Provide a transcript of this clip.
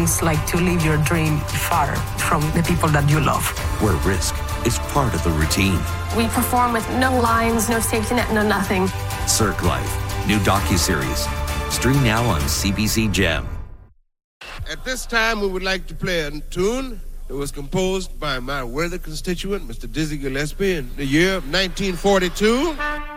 it's like to live your dream far from the people that you love. Where risk is part of the routine. We perform with no lines, no safety net, no nothing. Cirque Life, new docuseries. Stream now on CBC Gem. At this time, we would like to play a tune that was composed by my worthy constituent, Mr. Dizzy Gillespie, in the year of 1942.